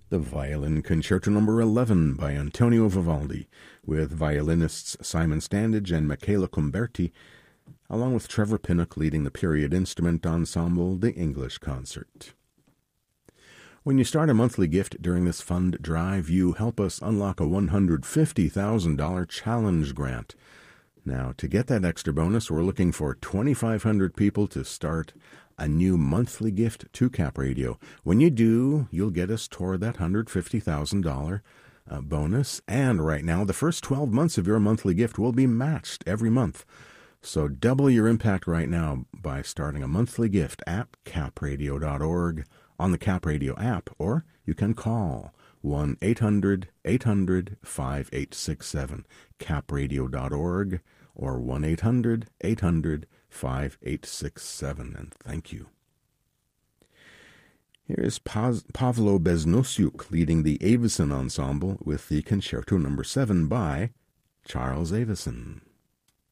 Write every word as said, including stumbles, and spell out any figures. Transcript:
The Violin Concerto Number eleven by Antonio Vivaldi, with violinists Simon Standage and Michela Cumberti, along with Trevor Pinnock leading the period instrument ensemble, the English Concert. When you start a monthly gift during this fund drive, you help us unlock a one hundred fifty thousand dollars challenge grant. Now, to get that extra bonus, we're looking for twenty-five hundred people to start a new monthly gift to Cap Radio. When you do, you'll get us toward that one hundred fifty thousand dollars uh, bonus. And right now, the first twelve months of your monthly gift will be matched every month. So double your impact right now by starting a monthly gift at cap radio dot org, on the Cap Radio app, or you can call one eight hundred eight hundred five eight six seven, cap radio dot org, or one eight hundred eight hundred five eight six seven, and thank you. Here is Paz- Pavlo Beznosiuk leading the Avison Ensemble with the Concerto Number seven by Charles Avison.